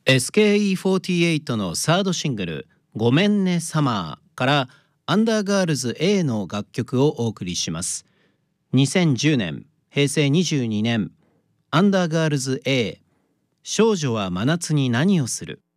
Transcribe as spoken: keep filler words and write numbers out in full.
エスケーイーフォーティーエイト のサードシングル「ごめんねサマー」からアンダーガールズ A の楽曲をお送りします。にせんじゅうねん、へいせいにじゅうにねん、アンダーガールズ A、少女は真夏に何をする。